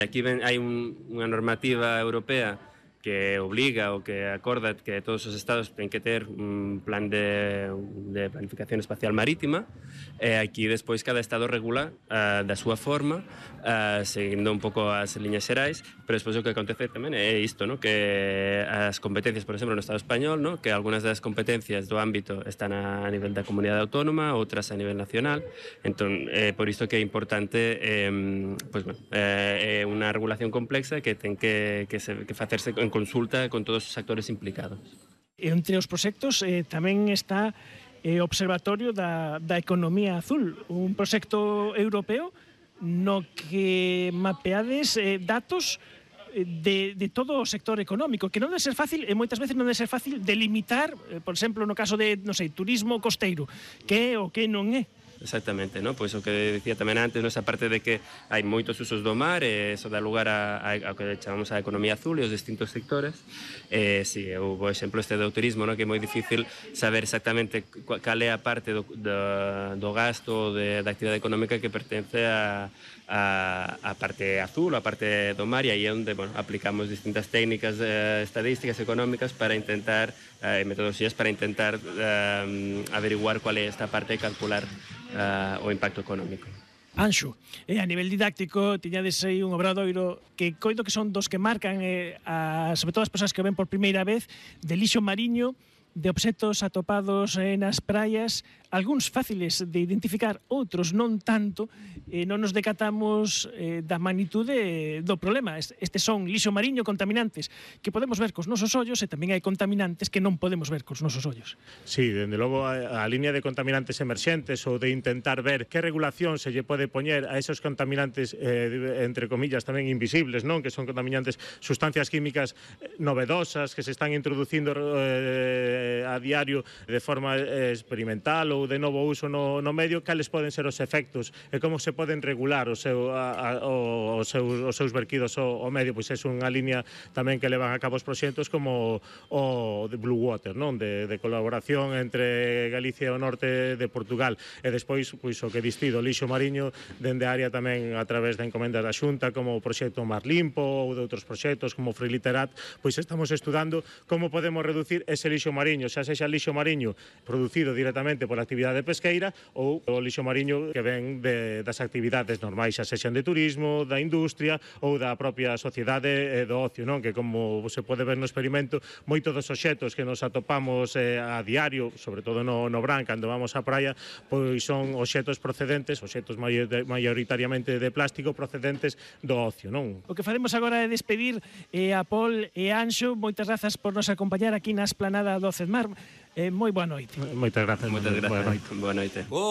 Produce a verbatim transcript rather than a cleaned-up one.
Aquí ven, hai un, unha normativa europea que obliga ou que acorda que todos os estados ten que ter un plan de, de planificación espacial marítima, e aquí despois cada estado regula uh, da súa forma, uh, seguindo un pouco as liñas xerais, pero despois o que acontece tamén é isto, ¿no? Que as competencias, por exemplo, no estado español, ¿no? Que algunhas das competencias do ámbito están a nivel da comunidade autónoma, outras a nivel nacional, entón, eh, por isto que é importante, eh, pues, bueno, eh, é unha regulación complexa que ten que, que, se, que facerse en consulta con todos os actores implicados. Entre os proxectos eh, tamén está o eh, Observatorio da, da Economía Azul, un proxecto europeo no que mapeades eh, datos de, de todo o sector económico, que non debe ser fácil, e moitas veces non debe ser fácil delimitar, eh, por exemplo, no caso de, non sei, turismo costeiro, que é o que non é. Exactamente, ¿no? Pois o que decía tamén antes, esa parte de que hai moitos usos do mar, e eso dá lugar a, a, a que chamamos a economía azul e os distintos sectores. Eh, si, sí, o exemplo este do turismo, ¿no? Que é moi difícil saber exactamente cal é a parte do, do, do gasto de, da actividade económica que pertence a, a, a parte azul, a parte do mar, e aí é onde, bueno, aplicamos distintas técnicas eh, estadísticas económicas para intentar, eh, metodoloxías para intentar eh, averiguar cual é esta parte e calcular Uh, o impacto económico. Anxo, eh, a nivel didáctico tiñades aí un obradoiro que coido que son dos que marcan eh, a, sobre todo as persoas que ven por primeira vez, de lixo mariño, de obxectos atopados eh, nas praias, algúns fáciles de identificar, outros non tanto, e non nos decatamos eh, da magnitude do problema. Estes son lixo mariño contaminantes que podemos ver cos nosos ollos, e tamén hai contaminantes que non podemos ver cos nosos ollos. Sí, dende logo a, a línea de contaminantes emerxentes, ou de intentar ver que regulación se lle pode poñer a esos contaminantes, eh, entre comillas, tamén invisibles, non? Que son contaminantes, sustancias químicas novedosas que se están introducindo eh, a diario de forma eh, experimental ou de novo uso no, no medio, cales poden ser os efectos e como se poden regular o seu, a, a, o, os, seus, os seus verquidos ao, ao medio. Pois é unha línea tamén que levan a cabo os proxectos como o de Blue Water, non? De, de colaboración entre Galicia e o norte de Portugal, e despois pois, o que distido lixo mariño dende a área tamén a través da encomenda da Xunta, como o proxecto Mar Limpo ou de outros proxectos como Friliterat, pois estamos estudando como podemos reducir ese lixo mariño, xa sexa lixo mariño producido directamente por actividade pesqueira ou o lixo mariño que ven de, das actividades normais, xa sexan de turismo, da industria ou da propia sociedade e do ocio, non? Que como se pode ver no experimento, moitos dos obxectos que nos atopamos eh, a diario, sobre todo no, no Bran, cando vamos á praia, pois son obxectos procedentes, obxectos maioritariamente de plástico procedentes do ocio, non? O que faremos agora é despedir eh, a Pol e a Anxo. Moitas grazas por nos acompañar aquí na esplanada do Cedmar. Eh, moi boa noite. Moitas grazas. Moitas grazas. Boa noite. Boa noite.